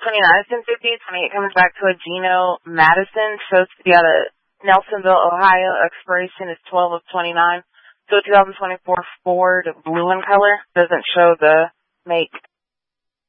29 is 1050. 28 comes back to a Gino Madison. Shows to be out of Nelsonville, Ohio. Expiration is 12 of 29. So 2024 Ford blue in color. Doesn't show the make.